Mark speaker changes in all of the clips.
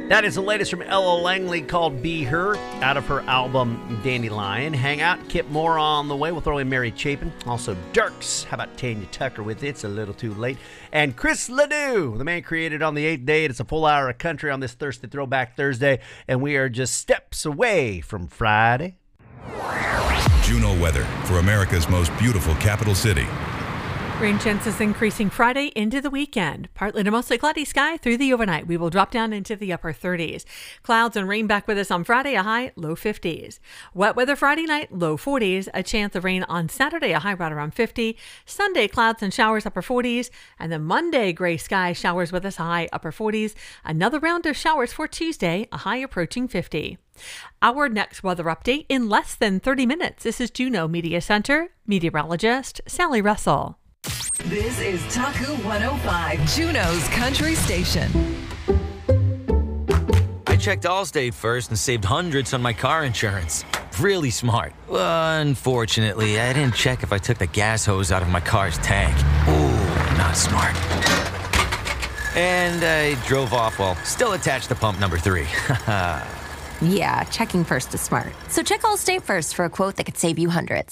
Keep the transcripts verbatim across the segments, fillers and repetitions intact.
Speaker 1: That is the latest from Ella Langley called Be Her out of her album Dandelion. Hang out, Kip Moore on the way. We'll throw in Mary Chapin. Also Dirks. How about Tanya Tucker with It's a Little Too Late? And Chris Ledoux, the man created On the Eighth Day. It's a full hour of country on this Thirsty Throwback Thursday. And we are just steps away from Friday.
Speaker 2: Juno weather for America's most beautiful capital city.
Speaker 3: Rain chances increasing Friday into the weekend. Partly to mostly cloudy sky through the overnight. We will drop down into the upper thirties. Clouds and rain back with us on Friday, a high low fifties. Wet weather Friday night, low forties. A chance of rain on Saturday, a high right around fifty. Sunday, clouds and showers, upper forties. And then Monday, gray sky, showers with us, high upper forties. Another round of showers for Tuesday, a high approaching fifty. Our next weather update in less than thirty minutes. This is Juneau Media Center meteorologist Sally Russell.
Speaker 4: This is Taku one oh five, Juneau's country station.
Speaker 5: I checked Allstate first and saved hundreds on my car insurance. Really smart. Unfortunately, I didn't check if I took the gas hose out of my car's tank. Ooh, not smart. And I drove off while still attached to pump number three.
Speaker 6: Yeah, checking first is smart. So check Allstate first for a quote that could save you hundreds.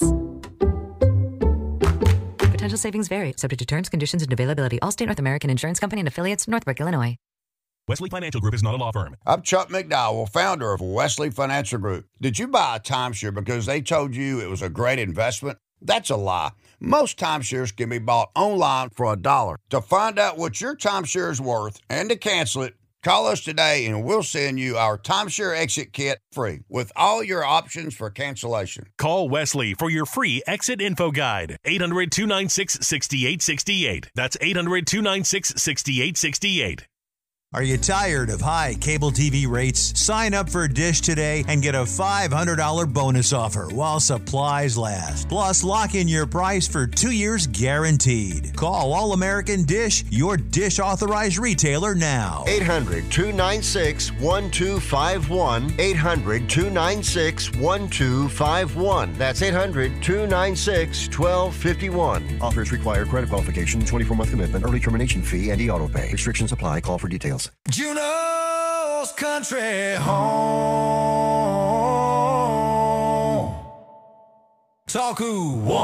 Speaker 7: Potential savings vary, subject to terms, conditions, and availability. Allstate North American Insurance Company and affiliates, Northbrook, Illinois.
Speaker 8: Wesley Financial Group is not a law firm.
Speaker 9: I'm Chuck McDowell, founder of Wesley Financial Group. Did you buy a timeshare because they told you it was a great investment? That's a lie. Most timeshares can be bought online for a dollar. To find out what your timeshare is worth and to cancel it, call us today and we'll send you our timeshare exit kit free with all your options for cancellation.
Speaker 8: Call Wesley for your free exit info guide. eight hundred, two nine six, six eight six eight. That's eight hundred, two nine six, six eight six eight.
Speaker 10: Are you tired of high cable T V rates? Sign up for Dish today and get a five hundred dollars bonus offer while supplies last. Plus, lock in your price for two years guaranteed. Call All American Dish, your Dish authorized retailer now.
Speaker 11: eight hundred, two nine six, one two five one. eight hundred, two nine six, one two five one. That's eight hundred, two nine six, one two five one.
Speaker 12: Offers require credit qualification, twenty-four month commitment, early termination fee, and e-auto pay. Restrictions apply. Call for details.
Speaker 13: Juneau's Country Home. Taku one